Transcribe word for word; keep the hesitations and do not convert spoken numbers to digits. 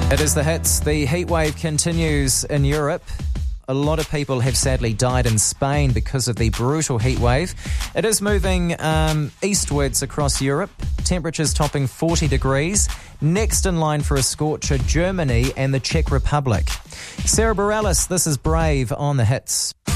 It is the hits. The heat wave continues in Europe. A lot of people have sadly died in Spain because of the brutal heat wave. It is moving um, eastwards across Europe. Temperatures topping forty degrees. Next in line for a scorcher, Germany and the Czech Republic. Sarah Bareilles, this is Brave on the hits.